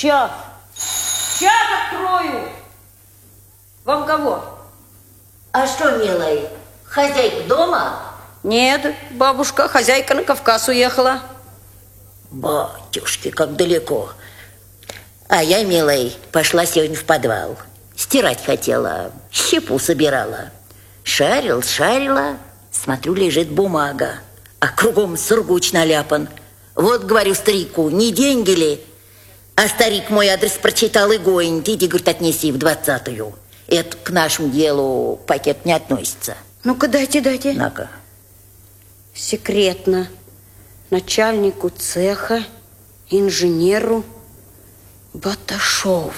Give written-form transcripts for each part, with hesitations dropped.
Сейчас открою. Вам кого? А что, милый, хозяйка дома? Нет, бабушка, хозяйка на Кавказ уехала. Батюшки, как далеко. А я, милый, пошла сегодня в подвал. Стирать хотела, щепу собирала. Шарила, смотрю, лежит бумага, а кругом сургуч наляпан. Вот, говорю старику, не деньги ли? А старик мой адрес прочитал и гонит. Иди, говорит, отнеси в 20-ю. Это к нашему делу пакет не относится. Ну-ка, дайте. На-ка. Секретно. Начальнику цеха, инженеру Баташову.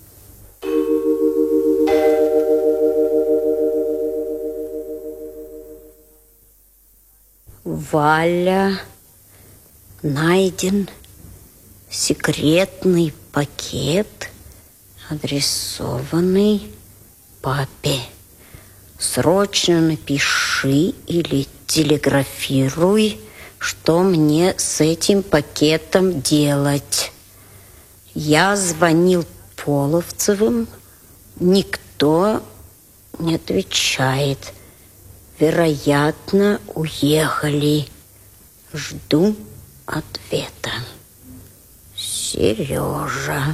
Валя, найден секретный пакет, адресованный папе. Срочно напиши или телеграфируй, что мне с этим пакетом делать. Я звонил Половцевым, никто не отвечает. Вероятно, уехали. Жду ответа. Сережа.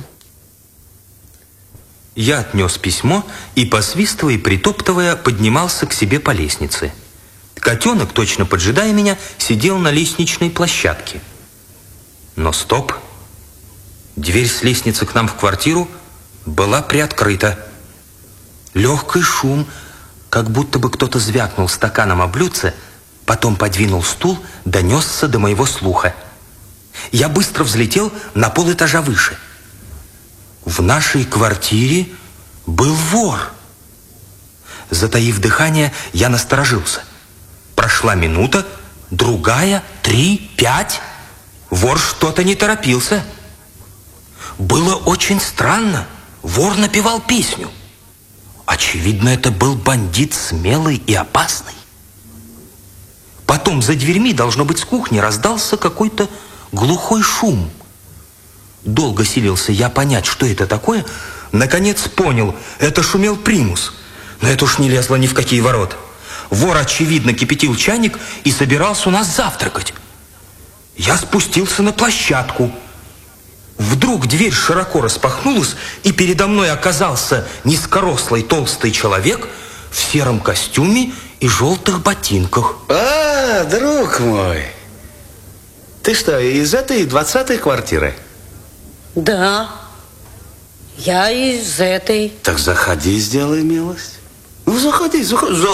Я отнес письмо и, посвистывая и притоптывая, поднимался к себе по лестнице. Котенок, точно поджидая меня, сидел на лестничной площадке. Но стоп! Дверь с лестницы к нам в квартиру была приоткрыта. Легкий шум, как будто бы кто-то звякнул стаканом о блюдце, потом подвинул стул, донесся до моего слуха. Я быстро взлетел на полэтажа выше. В нашей квартире был вор. Затаив дыхание, я насторожился. Прошла минута, другая, 3, 5. Вор что-то не торопился. Было очень странно. Вор напевал песню. Очевидно, это был бандит смелый и опасный. Потом за дверьми, должно быть, с кухни раздался какой-то глухой шум. Долго силился я понять, что это такое. Наконец понял, это шумел примус. Но это уж не лезло ни в какие ворота. Вор, очевидно, кипятил чайник и собирался у нас завтракать. Я спустился на площадку. Вдруг дверь широко распахнулась, и передо мной оказался низкорослый толстый человек в сером костюме и желтых ботинках. А, друг мой, ты что, из этой 20-й квартиры? Да, я из этой. Так заходи, сделай милость. Ну, заходи.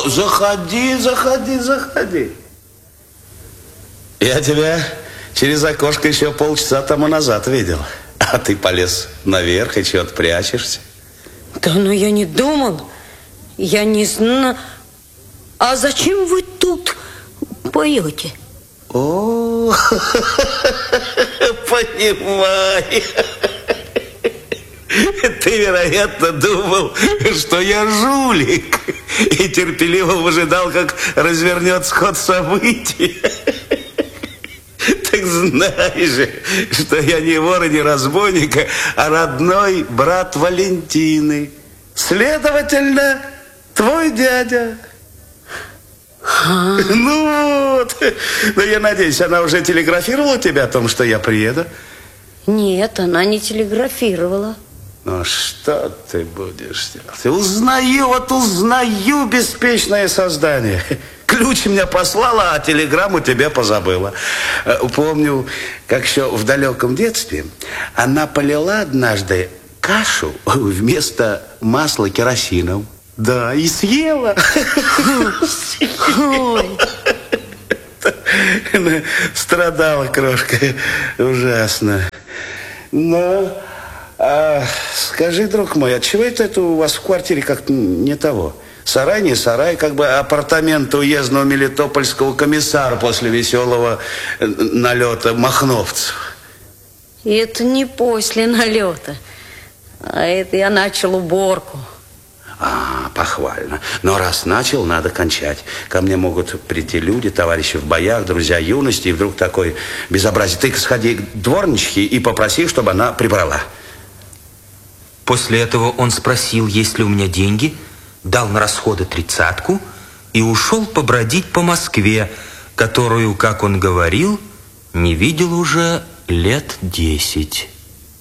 Я тебя через окошко еще полчаса тому назад видел. А ты полез наверх и чего-то прячешься. Да, ну я не думал. Я не знаю. А зачем вы тут поете? О, понимаю. Ты, вероятно, думал, что я жулик, и терпеливо выжидал, как развернется ход событий. Так знай же, что я не вор и не разбойник, а родной брат Валентины. Следовательно, твой дядя. Ну вот. Но я надеюсь, она уже телеграфировала тебе о том, что я приеду? Нет, она не телеграфировала. Ну, что ты будешь делать? Узнаю беспечное создание. Ключ меня послала, а телеграмму тебе позабыла. Помню, как еще в далеком детстве она полила однажды кашу вместо масла керосином. Да, и съела. Ой. Страдала крошка ужасно. Но, скажи, друг мой, отчего это у вас в квартире как-то не того? Сарай не сарай, как бы апартаменты уездного мелитопольского комиссара после веселого налета махновцев. И это не после налета, а это я начал уборку. Похвально. Но раз начал, надо кончать. Ко мне могут прийти люди, товарищи в боях, друзья юности, и вдруг такое безобразие. Ты сходи к дворничке и попроси, чтобы она прибрала. После этого он спросил, есть ли у меня деньги, дал на расходы 30-ку и ушел побродить по Москве, которую, как он говорил, не видел уже лет 10.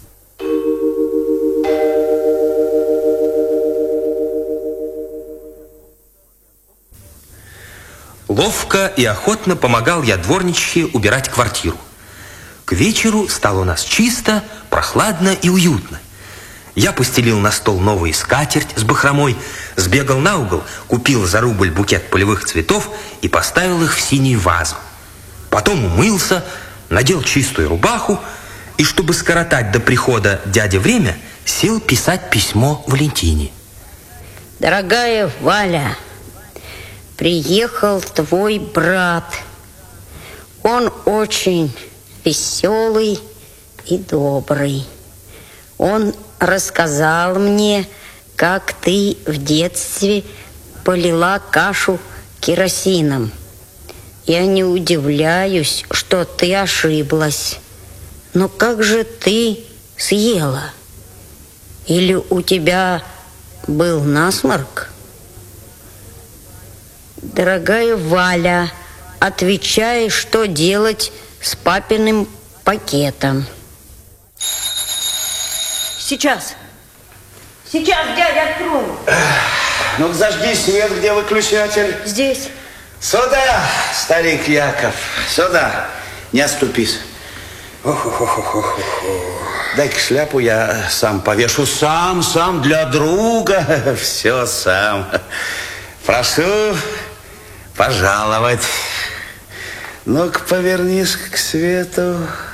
Ловко и охотно помогал я дворничихе убирать квартиру. К вечеру стало у нас чисто, прохладно и уютно. Я постелил на стол новую скатерть с бахромой, сбегал на угол, купил за рубль букет полевых цветов и поставил их в синюю вазу. Потом умылся, надел чистую рубаху и, чтобы скоротать до прихода дяди время, сел писать письмо Валентине. Дорогая Валя, приехал твой брат. Он очень веселый и добрый. Он рассказал мне, как ты в детстве полила кашу керосином. Я не удивляюсь, что ты ошиблась. Но как же ты съела? Или у тебя был насморк? Дорогая Валя, отвечай, что делать с папиным пакетом. Сейчас, дядя, открою. Ну, зажги свет, где выключатель? Здесь. Сюда, старик Яков, сюда. Не оступись. Дай-ка шляпу я сам повешу. Сам, для друга. Все сам. Прошу пожаловать. Ну-ка, повернись к свету.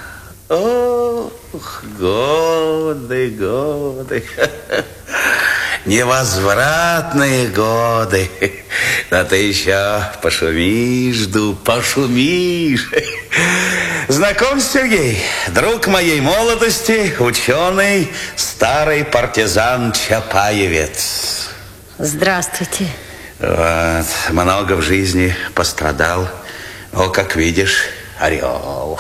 Ох, годы. Невозвратные годы. Да ты еще пошумишь. Знакомься, Сергей, друг моей молодости, ученый, старый партизан Чапаевец. Здравствуйте. Вот, много в жизни пострадал. О, как видишь, орел.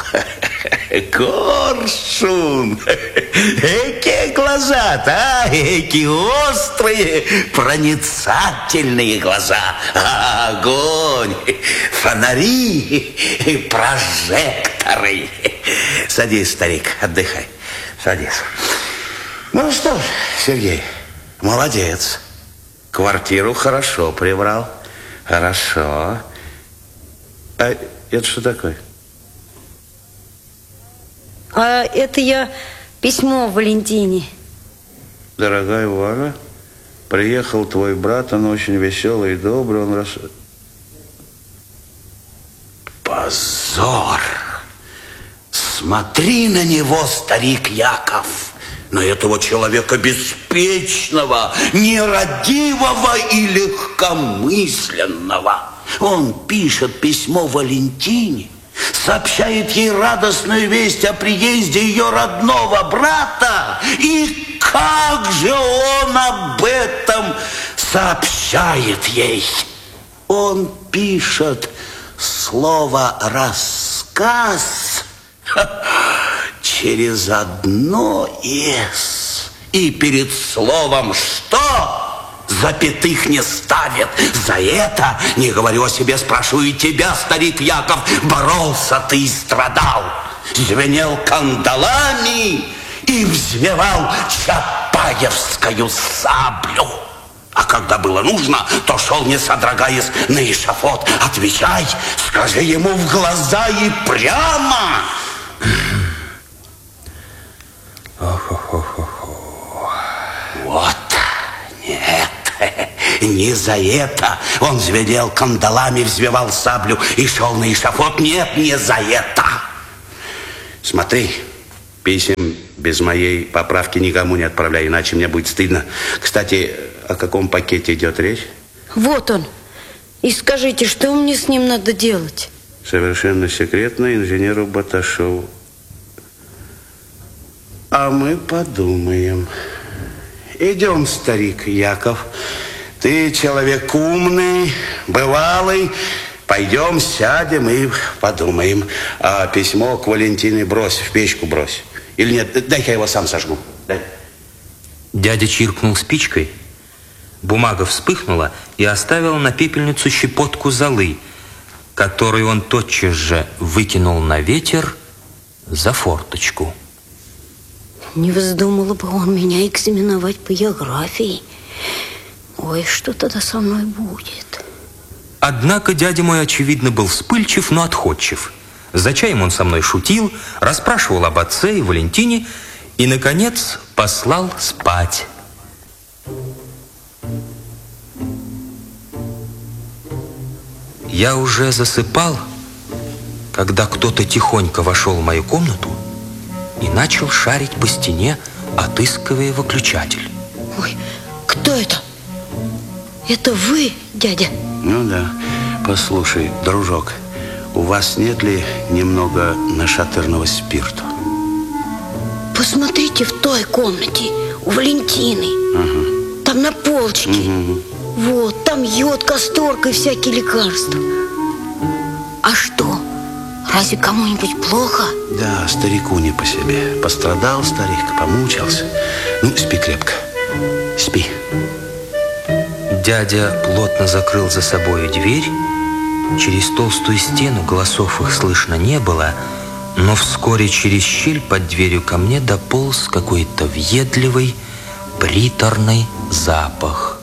Коршун. Какие глаза-то, какие острые, проницательные глаза. Огонь, фонари, прожекторы. Садись, старик, отдыхай. Садись. Ну что ж, Сергей, молодец. Квартиру хорошо прибрал. Хорошо. А это что такое? А это я письмо Валентине. Дорогая Валя, приехал твой брат, он очень веселый и добрый, он Позор! Смотри на него, старик Яков, на этого человека беспечного, нерадивого и легкомысленного. Он пишет письмо Валентине, сообщает ей радостную весть о приезде ее родного брата. И как же он об этом сообщает ей? Он пишет слово «рассказ» через одно «с». И перед словом «что» запятых не ставит. За это, не говорю о себе, спрашиваю тебя, старик Яков, боролся ты и страдал, звенел кандалами и взвевал чапаевскую саблю. А когда было нужно, то шел, не содрогаясь, на эшафот. Отвечай, скажи ему в глаза и прямо. Вот, нет, не за это он звенел кандалами, взвивал саблю и шел на эшафот. Нет, не за это. Смотри, писем без моей поправки никому не отправляй, иначе мне будет стыдно. Кстати, о каком пакете идет речь? Вот он. И скажите, что мне с ним надо делать? Совершенно секретно инженеру Баташову. А мы подумаем. Идем, старик Яков. Ты человек умный, бывалый. Пойдем, сядем и подумаем. А письмо к Валентине брось, в печку брось. Или нет, дай-ка я его сам сожгу. Дай. Дядя чиркнул спичкой. Бумага вспыхнула и оставила на пепельницу щепотку золы, которую он тотчас же выкинул на ветер за форточку. Не вздумала бы он меня экзаменовать по географии. Ой, что тогда со мной будет? Однако дядя мой, очевидно, был вспыльчив, но отходчив. За чаем он со мной шутил, расспрашивал об отце и Валентине и, наконец, послал спать. Я уже засыпал, когда кто-то тихонько вошел в мою комнату и начал шарить по стене, отыскивая выключатель. Ой, кто это? Это вы, дядя? Ну да. Послушай, дружок, у вас нет ли немного нашатырного спирту? Посмотрите в той комнате, у Валентины. Ага. Там на полочке. Угу. Вот, там йод, касторка и всякие лекарства. А что? Разве кому-нибудь плохо? Да, старику не по себе. Пострадал старик, помучился. Ну, спи крепко. Спи. Дядя плотно закрыл за собой дверь. Через толстую стену голосов их слышно не было, но вскоре через щель под дверью ко мне дополз какой-то въедливый, приторный запах.